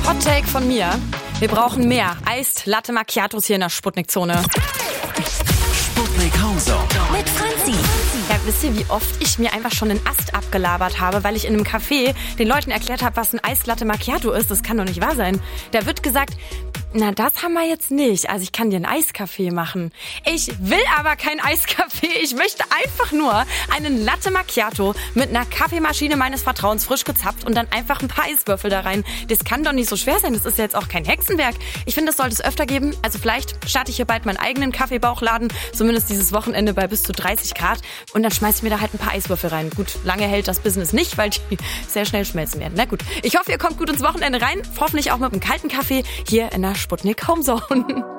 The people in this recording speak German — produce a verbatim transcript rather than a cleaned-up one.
Hot Take von mir. Wir brauchen mehr Iced Latte Macchiatos hier in der Sputnik-Zone. Sputnik Homezone mit Franzi. Ja, wisst ihr, wie oft ich mir einfach schon den Ast abgelabert habe, weil ich in einem Café den Leuten erklärt habe, was ein Iced Latte Macchiato ist? Das kann doch nicht wahr sein. Da wird gesagt, na, das haben wir jetzt nicht. Also ich kann dir einen Eiskaffee machen. Ich will aber keinen Eiskaffee. Ich möchte einfach nur einen Latte Macchiato mit einer Kaffeemaschine meines Vertrauens frisch gezapft und dann einfach ein paar Eiswürfel da rein. Das kann doch nicht so schwer sein. Das ist ja jetzt auch kein Hexenwerk. Ich finde, das sollte es öfter geben. Also vielleicht starte ich hier bald meinen eigenen Kaffeebauchladen. Zumindest dieses Wochenende bei bis zu dreißig Grad. Und dann schmeiße ich mir da halt ein paar Eiswürfel rein. Gut, lange hält das Business nicht, weil die sehr schnell schmelzen werden. Na gut, ich hoffe, ihr kommt gut ins Wochenende rein. Hoffentlich auch mit einem kalten Kaffee hier in der Sputnik Homezone.